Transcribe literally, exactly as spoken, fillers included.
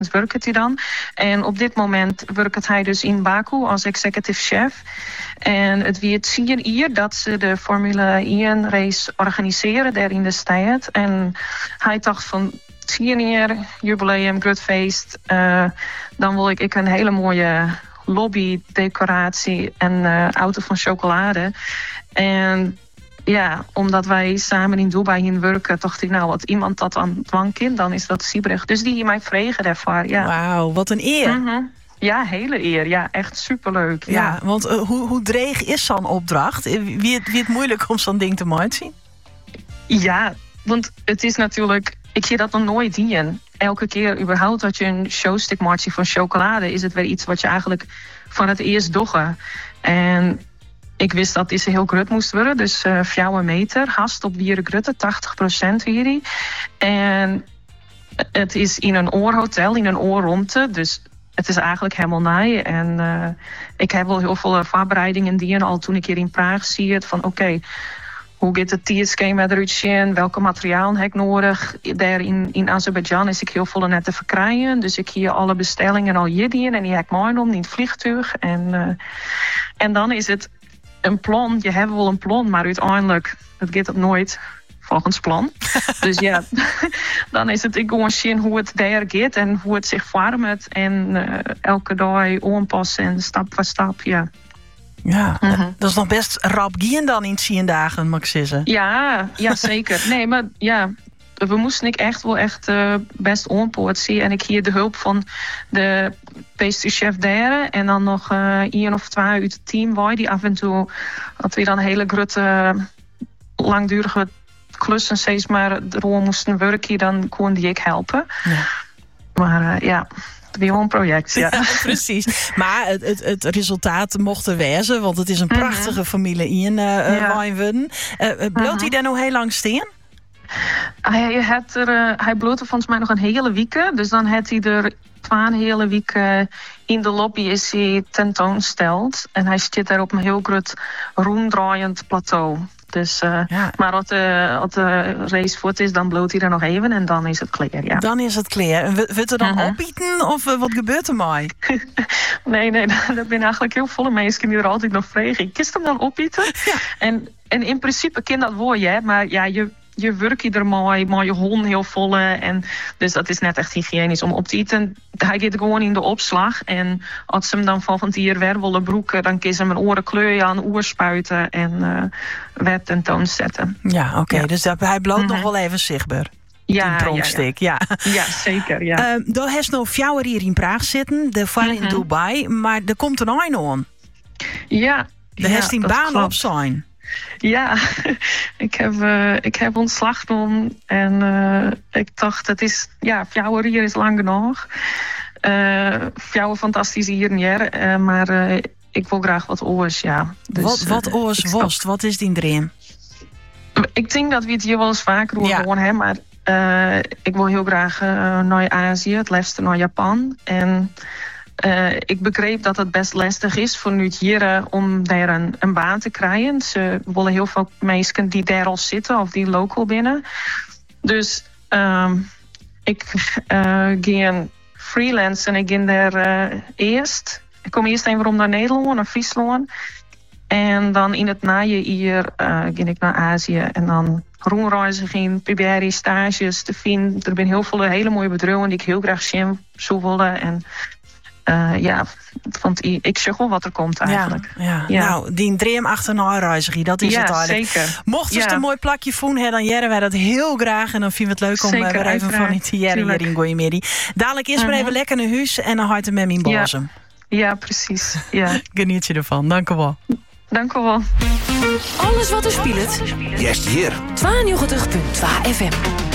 werkt hij dan. En op dit moment werkt hij dus in Baku als executive chef. En het wordt vier jaar dat ze de Formule één race organiseren daar in de stad. En hij dacht van vier jaar, jubileum, grootfeest. Uh, dan wil ik, ik een hele mooie lobbydecoratie en uh, auto van chocolade. En ja, omdat wij samen in Dubai in werken, dacht ik, nou, wat iemand dat aan dwang kind, dan is dat Siebrecht. Dus die mij vregen daarvoor, ja. Wauw, wat een eer. Mm-hmm. Ja, hele eer. Ja, echt superleuk. Ja, ja want uh, hoe, hoe dreig is zo'n opdracht? Wie het, wie het moeilijk om zo'n ding te maken zien? Ja, want het is natuurlijk, ik zie dat nog nooit zien. Elke keer überhaupt dat je een showstick maakt van chocolade, is het weer iets wat je eigenlijk van het eerst doggen. En ik wist dat deze heel grut moest worden, dus uh, vier meter, hast op vier grutte, tachtig procent weer. En het is in een oorhotel, in een oorromte, dus het is eigenlijk helemaal naai. En uh, ik heb wel heel veel voorbereidingen die al toen ik hier in Praag zie het van oké, okay, hoe gaat het tierschema eruit zien? Welke materialen heb ik nodig? Daar in, in Azerbeidzjan is ik heel veel net te verkrijgen. Dus ik hier alle bestellingen al hier die en die heb ik meegenomen in het vliegtuig. En, uh, en dan is het een plan. Je hebt wel een plan, maar uiteindelijk het gaat het nooit volgens plan. Dus ja, dan is het ik gewoon zien hoe het daar gaat en hoe het zich vormt. En uh, elke dag aanpassen en stap voor stap, ja. Ja, mm-hmm. Dat is nog best rap gaan dan in tien dagen, mag ik zeggen. Ja, ja, zeker. Nee, maar ja, we moesten ik echt wel echt uh, best onpoort zien. En ik hier de hulp van de pastrychef daar. En dan nog uh, één of twee uit het team waar die af en toe, dat we dan hele grote, langdurige klussen steeds maar erom moesten werken, dan kon die ik helpen. Ja. Maar uh, ja. Weer een project, ja. Ja, precies. Maar het, het, het resultaat mocht er wezen, want het is een prachtige mm-hmm. familie in uh, ja. Wijnwudden. Uh, bloot mm-hmm. hij daar nog heel lang staan? Hij, had er, uh, hij bloot er volgens mij nog een hele week. Dus dan had hij er twee hele weken in de lobby is hij tentoonsteld. En hij zit daar op een heel groot roemdraaiend plateau. Dus, uh, ja. Maar als de, als de race voort is, dan bloot hij er nog even en dan is het klaar, ja. Dan is het klaar. En wilt er dan uh-huh. opbieden of uh, wat gebeurt er mee? nee, nee, dat zijn eigenlijk heel volle mensen die er altijd nog vragen. Kist hem dan opbieden? Ja. En, en in principe kan dat wel, ja, maar ja, je... Je werkt er mooi, maar je hond heel volle. En dus dat is net echt hygiënisch om op te eten. Hij gaat gewoon in de opslag. En als ze hem dan van van die wervelen broeken, dan kun ze hem een oren kleuren aan, oer spuiten en uh, wet tentoonzetten. Ja, oké. Okay. Ja. Dus dat, hij bloot mm-hmm. nog wel even zichtbaar. Ja, pronkstick, ja, ja. ja. ja, zeker. Ja. Uh, daar heeft nog vier hier in Praag zitten, de vaar mm-hmm. in Dubai, maar er komt een eind aan. Ja. Er ja, heeft een baan op zijn. Ja, ik heb, uh, ik heb ontslag genomen en uh, ik dacht, het is, ja, fjouwer hier is lang genoeg. Uh, fjouwer fantastisch hier neer, uh, maar uh, ik wil graag wat oors, ja. Dus, wat wat oors uh, was, wat is die dream? Ik denk dat we het hier wel eens vaker horen, ja. Gewoon, hè, maar uh, ik wil heel graag uh, naar Azië, het liefst naar Japan. En Uh, ik begreep dat het best lastig is voor nu hier uh, om daar een, een baan te krijgen. Ze willen heel veel mensen die daar al zitten of die local binnen. Dus uh, ik uh, ging freelance en ik ging daar uh, eerst. Ik kom eerst even om naar Nederland, naar Friesland. En dan in het najaar uh, ging ik naar Azië en dan rondreizen ging, proberen stages te vinden. Er zijn heel veel hele mooie bedrijven die ik heel graag zien zou willen. En Uh, ja, want ik zeg wel wat er komt eigenlijk. Ja, ja. Ja. Nou, die dream achterna reizigie, dat is ja, het eigenlijk. Zeker. Mocht dus ja. een mooi plakje voelen, dan jaren wij dat heel graag. En dan vinden we het leuk om zeker, weer even van die jaren hier in Goeiemeri. Dadelijk is maar uh-huh. even lekker naar huis en dan houdt hem met mijn bozen. Ja. ja, precies. Ja. Geniet je ervan. Dank u wel. Dank u wel. Alles wat er speelt. Juist hier. tweeënnegentig punt twee F M.